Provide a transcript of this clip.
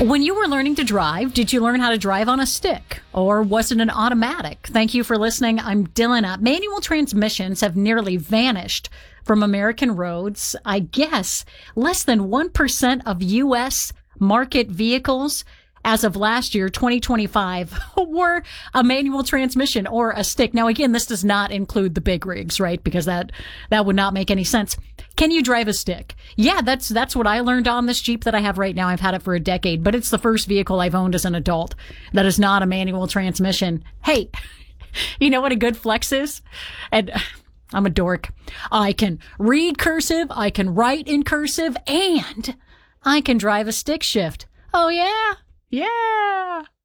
When you were learning to drive, did you learn how to drive on a stick? Or was it an automatic? Thank you for listening. I'm Dylan. Manual transmissions have nearly vanished from American roads. I guess less than 1% of U.S. market vehicles as of last year, 2025, were a manual transmission or a stick. Now, again, this does not include the big rigs, right? Because that would not make any sense. Can you drive a stick? Yeah, that's what I learned on this Jeep that I have right now. I've had it for a decade, but it's the first vehicle I've owned as an adult that is not a manual transmission. Hey, you know what a good flex is? And I'm a dork. I can read cursive, I can write in cursive, and I can drive a stick shift. Oh, yeah? Yeah.